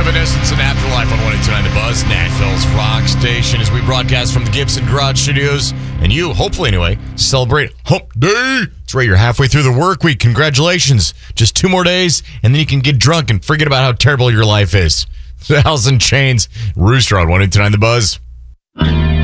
Evanescence and Afterlife on 102.9 The Buzz, Nashville's rock station, as we broadcast from the Gibson Garage Studios. And you, hopefully anyway, celebrate Hump Day. That's right, you're halfway through the work week. Congratulations. Just 2 more days, and then you can get drunk and forget about how terrible your life is. Alice in Chains, Rooster on 102.9 The Buzz.